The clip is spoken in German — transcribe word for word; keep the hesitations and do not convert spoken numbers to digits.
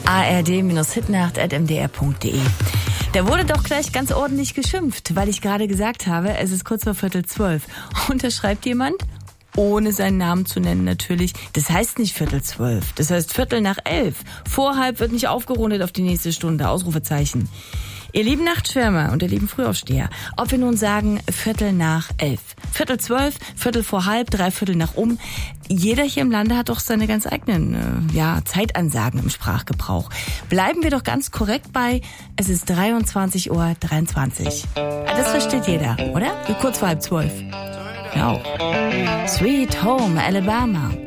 a r d Hitnacht at m d r punkt d e. Da wurde doch gleich ganz ordentlich geschimpft, weil ich gerade gesagt habe, es ist kurz vor Viertel zwölf. Und da schreibt jemand, ohne seinen Namen zu nennen natürlich, das heißt nicht Viertel zwölf, das heißt Viertel nach elf. Vor halb wird nicht aufgerundet auf die nächste Stunde, Ausrufezeichen. Ihr lieben Nachtschwärmer und ihr lieben Frühaufsteher, ob wir nun sagen Viertel nach elf, Viertel zwölf, Viertel vor halb, drei Viertel nach um, jeder hier im Lande hat doch seine ganz eigenen äh, ja, Zeitansagen im Sprachgebrauch. Bleiben wir doch ganz korrekt bei, es ist dreiundzwanzig Uhr dreiundzwanzig. Das versteht jeder, oder? Kurz vor halb zwölf. Genau. Sweet Home Alabama.